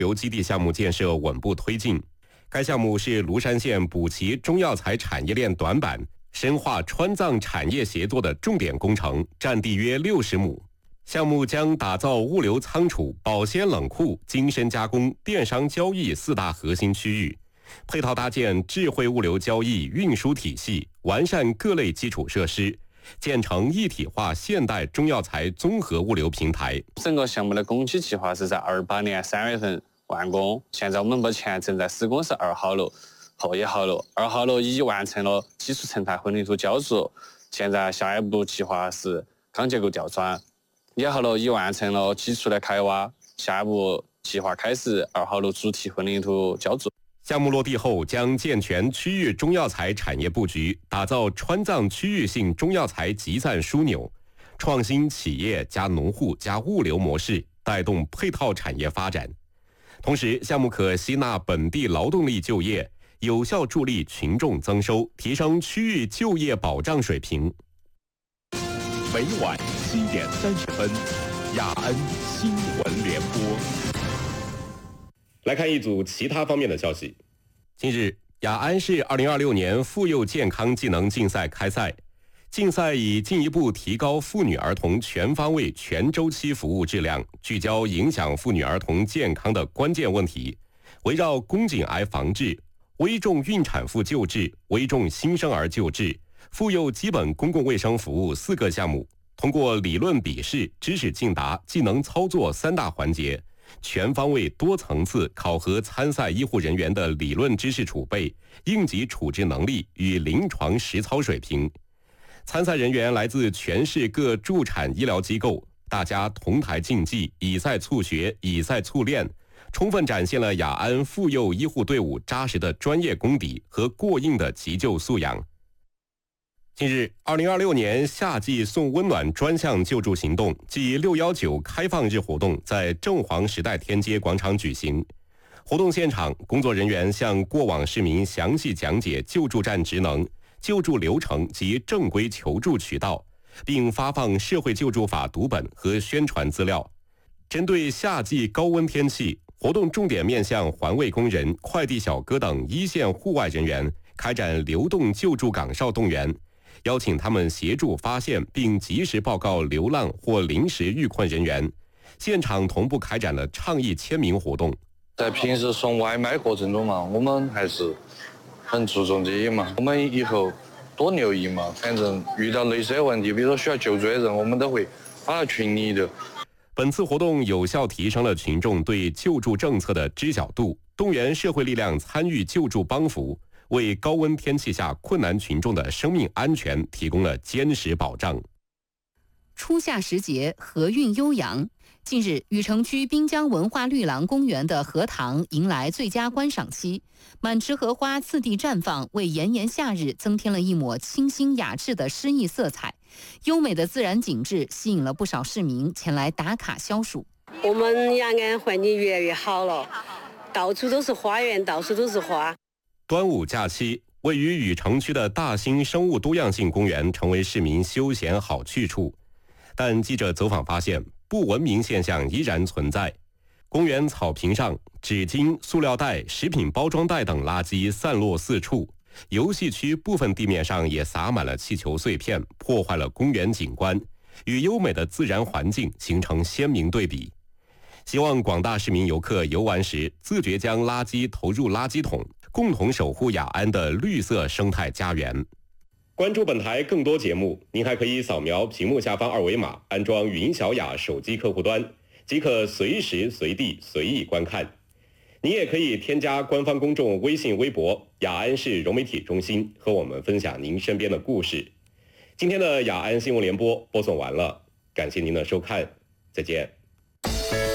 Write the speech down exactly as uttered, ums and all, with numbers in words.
流基地项目建设稳步推进。该项目是庐山县补齐中药材产业链短板、深化川藏产业协作的重点工程，占地约六十亩。项目将打造物流仓储、保鲜冷库、精深加工、电商交易四大核心区域，配套搭建智慧物流交易运输体系，完善各类基础设施，建成一体化现代中药材综合物流平台。 整个项目的工期计划是在二八年三月份完工，现在我们目前正在施工是二号楼、后一号楼。二号楼已完成了基础成态混凝土浇筑，现在下一步计划是钢结构吊砖。一号楼已完成了基础的开挖，下一步计划开始二号楼主体混凝土浇筑。 项目落地后，将健全区域中药材产业布局，打造川藏区域性中药材集散枢纽，创新企业加农户加物流模式，带动配套产业发展。同时，项目可吸纳本地劳动力就业，有效助力群众增收，提升区域就业保障水平。 每晚七点三十分，雅安新闻联播。 来看一组其他方面的消息。近日，雅安市二零二六年妇幼健康技能竞赛开赛，竞赛以进一步提高妇女儿童全方位全周期服务质量，聚焦影响妇女儿童健康的关键问题，围绕宫颈癌防治、危重孕产妇救治、危重新生儿救治、妇幼基本公共卫生服务四个项目，通过理论笔试、知识竞答、技能操作三大环节，全方位多层次考核参赛医护人员的理论知识储备、应急处置能力与临床实操水平。参赛人员来自全市各助产医疗机构，大家同台竞技，以赛促学，以赛促练，充分展现了雅安妇幼医护队伍扎实的专业功底和过硬的急救素养。近日，二零二六年夏季送温暖专项救助行动暨六一九开放日活动在正黄时代天街广场举行。活动现场，工作人员向过往市民详细讲解救助站职能、救助流程及正规求助渠道，并发放社会救助法读本和宣传资料。针对夏季高温天气，活动重点面向环卫工人、快递小哥等一线户外人员，开展流动救助岗哨动员，邀请他们协助发现并及时报告流浪或临时遇困人员。现场同步开展了倡议签名活动。 在平时送外卖过程中嘛，我们还是很注重这些嘛，我们以后多留意嘛，反正遇到类似的问题，比如说需要救助的人，我们都会发到群里的。 本次活动有效提升了群众对救助政策的知晓度，动员社会力量参与救助帮扶，为高温天气下困难群众的生命安全提供了坚实保障。 初夏时节，荷韵悠扬。近日，禹城区滨江文化绿廊公园的荷塘迎来最佳观赏期，满池荷花次第绽放，为炎炎夏日增添了一抹清新雅致的诗意色彩。优美的自然景致吸引了不少市民前来打卡消暑。 我们雅安环境越来越好了，到处都是花园，到处都是花。 端午假期，位于禹城区的大兴生物多样性公园成为市民休闲好去处。但记者走访发现，不文明现象依然存在。公园草坪上，纸巾、塑料袋、食品包装袋等垃圾散落四处，游戏区部分地面上也洒满了气球碎片，破坏了公园景观，与优美的自然环境形成鲜明对比。希望广大市民游客游玩时自觉将垃圾投入垃圾桶，共同守护雅安的绿色生态家园。关注本台更多节目，您还可以扫描屏幕下方二维码，安装云小雅手机客户端，即可随时随地随意观看。您也可以添加官方公众微信微博雅安市融媒体中心，和我们分享您身边的故事。今天的雅安新闻联播播送完了，感谢您的收看，再见。